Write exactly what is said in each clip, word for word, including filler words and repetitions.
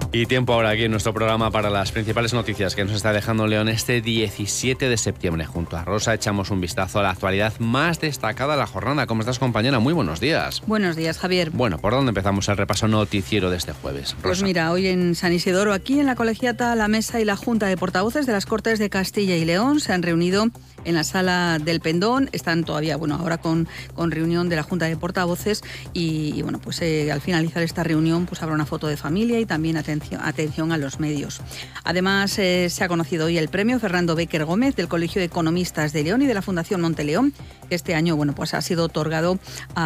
Y tiempo ahora aquí en nuestro programa para las principales noticias que nos está dejando León este diecisiete de septiembre. Junto a Rosa echamos un vistazo a la actualidad más destacada de la jornada. ¿Cómo estás, compañera? Muy buenos días. Buenos días, Javier. Bueno, ¿por dónde empezamos el repaso noticiero de este jueves, Rosa? Pues mira, hoy en San Isidoro, aquí en la Colegiata, la Mesa y la Junta de Portavoces de las Cortes de Castilla y León se han reunido en la Sala del Pendón. Están todavía, bueno, ahora con, con reunión de la Junta de Portavoces y, y bueno, pues eh, al finalizar esta reunión pues habrá una foto de familia y también atención, atención a los medios. Además, eh, se ha conocido hoy el premio Fernando Béquer Gómez del Colegio de Economistas de León y de la Fundación Monteleón, que este año, bueno, pues ha sido otorgado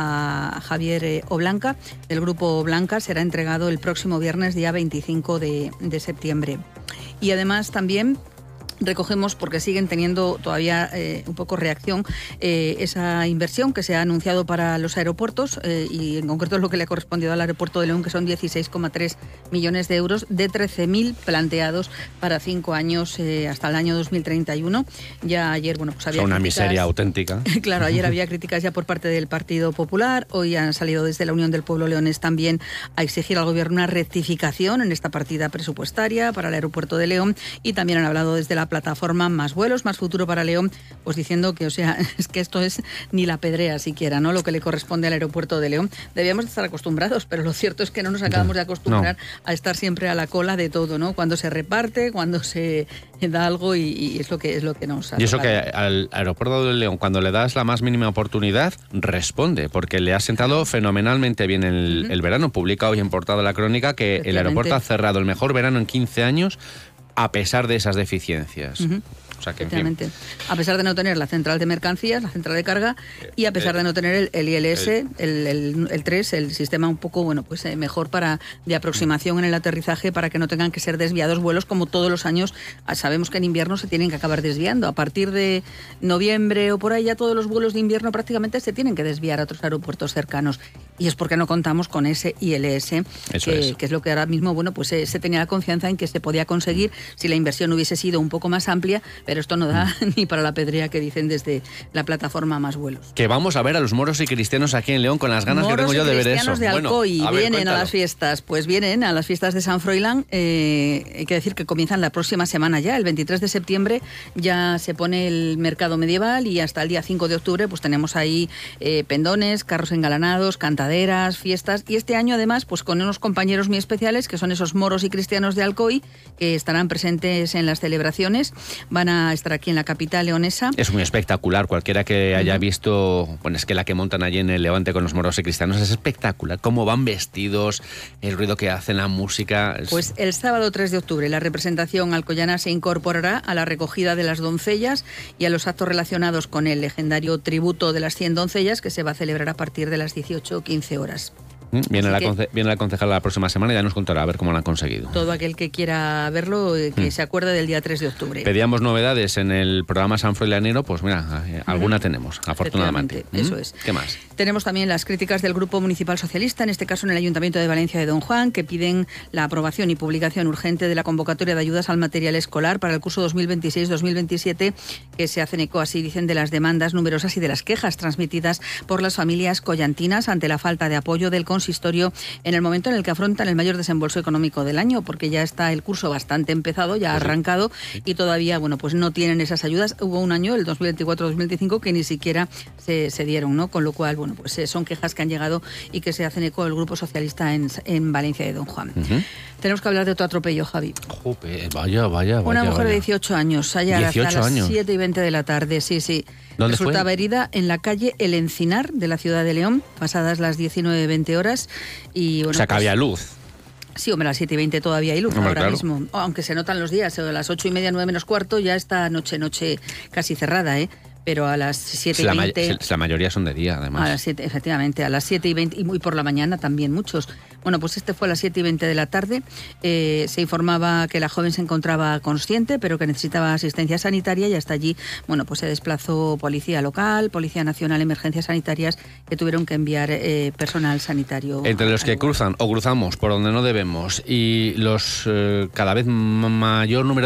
a Javier eh, Oblanca, del Grupo Blanca. Será entregado el próximo viernes, día veinticinco de septiembre. Y además también recogemos, porque siguen teniendo todavía eh, un poco reacción, eh, esa inversión que se ha anunciado para los aeropuertos eh, y en concreto lo que le ha correspondido al aeropuerto de León, que son dieciséis coma tres millones de euros de trece mil planteados para cinco años eh, hasta el año dos mil treinta y uno. Ya ayer, bueno, pues había una críticas, miseria auténtica. Claro, ayer había críticas ya por parte del Partido Popular, hoy han salido desde la Unión del Pueblo leonés también a exigir al Gobierno una rectificación en esta partida presupuestaria para el aeropuerto de León y también han hablado desde la plataforma Más Vuelos, Más Futuro para León, pues diciendo que, o sea, es que esto es ni la pedrea siquiera, ¿no? Lo que le corresponde al aeropuerto de León. Debíamos estar acostumbrados, pero lo cierto es que no nos acabamos de acostumbrar no. a estar siempre a la cola de todo, ¿no? Cuando se reparte, cuando se da algo y, y es lo que es lo que nos ha Y eso tocado. que al aeropuerto de León, cuando le das la más mínima oportunidad, responde, porque le ha sentado fenomenalmente bien el, uh-huh. el verano. Publica hoy en portada la crónica que el aeropuerto ha cerrado el mejor verano en quince años a pesar de esas deficiencias. Uh-huh. O sea que, Efectivamente. A pesar de no tener la central de mercancías, la central de carga, y a pesar eh, de no tener el, el I L S, el, el, el tres, el sistema un poco bueno pues eh, mejor para de aproximación en el aterrizaje para que no tengan que ser desviados vuelos como todos los años. Sabemos que en invierno se tienen que acabar desviando. A partir de noviembre o por ahí ya todos los vuelos de invierno prácticamente se tienen que desviar a otros aeropuertos cercanos. Y es porque no contamos con ese I L S, que es. que es lo que ahora mismo bueno pues eh, se tenía la confianza en que se podía conseguir si la inversión hubiese sido un poco más amplia, pero esto no da mm. ni para la pedrea que dicen desde la plataforma Más Vuelos. Que vamos a ver a los moros y cristianos aquí en León con las ganas moros que tengo yo de ver eso. Moros y cristianos de Alcoy bueno, a ver, vienen cuéntalo. a las fiestas, pues vienen a las fiestas de San Froilán, eh, hay que decir que comienzan la próxima semana ya, el veintitrés de septiembre ya se pone el mercado medieval y hasta el día cinco de octubre pues tenemos ahí eh, pendones, carros engalanados, cantaderas, fiestas y este año además pues con unos compañeros muy especiales que son esos moros y cristianos de Alcoy que estarán presentes en las celebraciones, van a estar aquí en la capital leonesa. Es muy espectacular, cualquiera que haya uh-huh. visto, bueno, es que la que montan allí en el Levante con los moros y cristianos es espectacular, cómo van vestidos, el ruido que hacen, la música. Es... Pues el sábado tres de octubre la representación alcoyana se incorporará a la recogida de las doncellas y a los actos relacionados con el legendario tributo de las cien doncellas que se va a celebrar a partir de las dieciocho o quince horas. Viene la, conce- viene la concejala la próxima semana y ya nos contará a ver cómo lo han conseguido. Todo aquel que quiera verlo, eh, que mm. se acuerde del día tres de octubre. Pedíamos novedades en el programa San Froilanero, pues mira, eh, alguna mm. tenemos, afortunadamente. Eso es. ¿Qué más? Tenemos también las críticas del Grupo Municipal Socialista, en este caso en el Ayuntamiento de Valencia de Don Juan, que piden la aprobación y publicación urgente de la convocatoria de ayudas al material escolar para el curso dos mil veintiséis dos mil veintisiete, que se hacen eco, así dicen, de las demandas numerosas y de las quejas transmitidas por las familias collantinas ante la falta de apoyo del consistorio en el momento en el que afrontan el mayor desembolso económico del año, porque ya está el curso bastante empezado, ya ha arrancado y todavía, bueno, pues no tienen esas ayudas. Hubo un año, el dos mil veinticuatro dos mil veinticinco, que ni siquiera se, se dieron, ¿no? Con lo cual, bueno, pues eh, son quejas que han llegado y que se hacen eco del Grupo Socialista en, en Valencia de Don Juan. Uh-huh. Tenemos que hablar de otro atropello, Javi. Jope, vaya, vaya, vaya. Una mujer vaya. de dieciocho años, ayer hasta las años. siete y veinte de la tarde, sí, sí. ¿Dónde Resultaba fue? herida en la calle El Encinar de la ciudad de León, pasadas las diecinueve veinte horas. Y, bueno, o sea, que pues, había luz. Sí, hombre, a las siete y veinte todavía hay luz. Hombre, ahora claro. mismo. Aunque se notan los días, a las ocho y media, nueve menos cuarto, ya está noche, noche casi cerrada, ¿eh? Pero a las siete y veinte... La, ma- la mayoría son de día, además. A las siete, efectivamente, a las siete y veinte y muy por la mañana también muchos. Bueno, pues este fue a las siete y veinte de la tarde. Eh, se informaba que la joven se encontraba consciente, pero que necesitaba asistencia sanitaria y hasta allí, bueno, pues se desplazó policía local, Policía Nacional, Emergencias Sanitarias, que tuvieron que enviar eh, personal sanitario. Entre los que cruzan o cruzamos por donde no debemos y los eh, cada vez mayor número